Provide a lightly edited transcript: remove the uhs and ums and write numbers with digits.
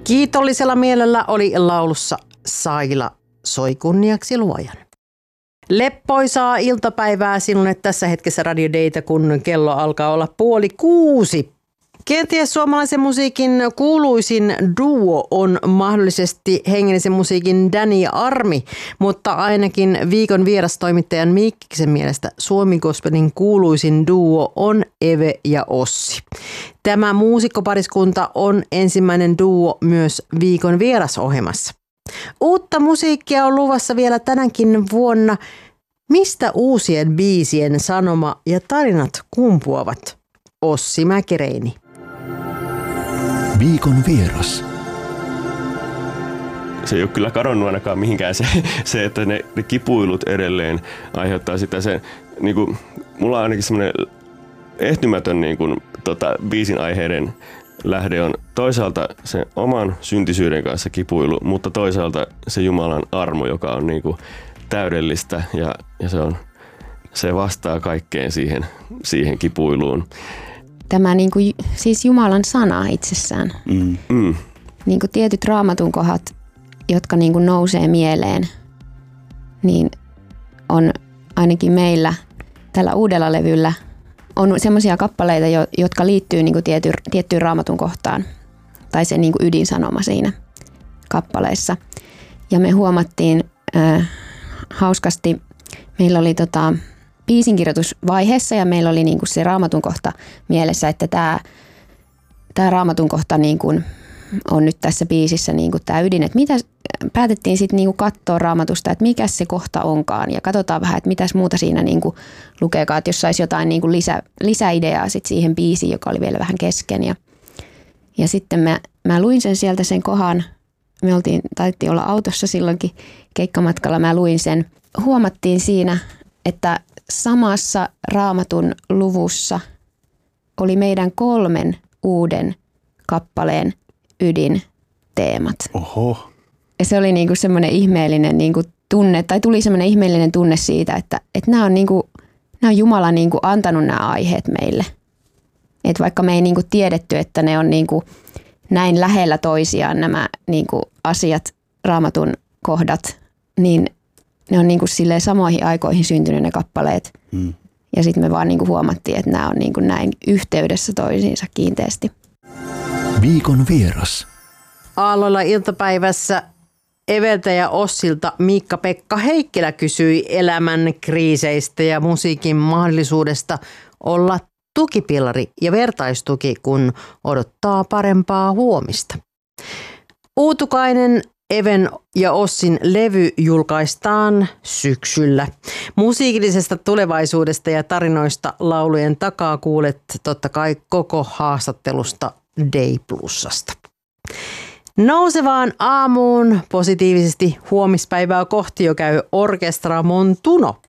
Kiitollisella mielellä oli laulussa Saila soi kunniaksi luojan. Leppoisaa iltapäivää sinulle tässä hetkessä Radio Dayta, kun kello alkaa olla 5:30. Kenties suomalaisen musiikin kuuluisin duo on mahdollisesti hengellisen musiikin Danny ja Armi, mutta ainakin viikon vierastoimittajan Mikkiksen mielestä Suomi Gospelin kuuluisin duo on Eve ja Ossi. Tämä muusikkopariskunta on ensimmäinen duo myös viikon vierasohjelmassa. Uutta musiikkia on luvassa vielä tänäkin vuonna. Mistä uusien biisien sanoma ja tarinat kumpuavat? Ossi Mäkireini. Viikon vieras. Se ei ole kyllä kadonnut ainakaan mihinkään se että ne kipuilut edelleen aiheuttaa sitä. Niin kuin, mulla on ainakin semmoinen ehtymätön niin kuin, biisin aiheiden lähde on toisaalta se oman syntisyyden kanssa kipuilu, mutta toisaalta se Jumalan armo, joka on niin kuin täydellistä ja se vastaa kaikkeen siihen kipuiluun. Tämä niin kuin, siis Jumalan sana itsessään. Niin kuin tietyt raamatun kohdat, jotka niin kuin nousee mieleen, niin on ainakin meillä tällä uudella levyllä on semmoisia kappaleita, jotka liittyy niin kuin tiettyyn raamatun kohtaan tai se niin kuin ydinsanoma siinä kappaleessa. Ja me huomattiin hauskasti, meillä oli biisinkirjoitusvaiheessa ja meillä oli niin kuin se raamatun kohta mielessä, että tämä raamatun kohta niin kuin on nyt tässä biisissä niin kuin tämä ydin. Että päätettiin sitten niin kuin katsoa raamatusta, että mikä se kohta onkaan ja katsotaan vähän, että mitäs muuta siinä niin kuin lukeekaan, että jos saisi jotain niin kuin lisäideaa sit siihen biisiin, joka oli vielä vähän kesken. Ja sitten mä luin sieltä sen kohan, taidettiin olla autossa silloinkin keikkamatkalla, mä luin sen. Huomattiin siinä, että samassa raamatun luvussa oli meidän 3 uuden kappaleen ydinteemat. Oho. Ja se oli niinku semmoinen ihmeellinen niinku tunne, tai tuli semmoinen ihmeellinen tunne siitä, että nämä on Jumala niinku antanut nämä aiheet meille. Et vaikka me ei niinku tiedetty, että ne on niinku näin lähellä toisiaan nämä niinku asiat, raamatun kohdat, niin ne on niinku silleen samoihin aikoihin syntynyt ne kappaleet. Ja sitten me vaan niinku huomattiin, että nämä on niinku näin yhteydessä toisiinsa kiinteästi. Viikon vieras. Aalloilla iltapäivässä Eveltä ja Ossilta Miikka-Pekka Heikkilä kysyi elämän kriiseistä ja musiikin mahdollisuudesta olla tukipilari ja vertaistuki, kun odottaa parempaa huomista. Uutukainen Even ja Ossin levy julkaistaan syksyllä. Musiikillisesta tulevaisuudesta ja tarinoista laulujen takaa kuulet totta kai koko haastattelusta Day Plusasta. Nousevaan aamuun positiivisesti huomispäivää kohti jo käy Orkestra Montuno.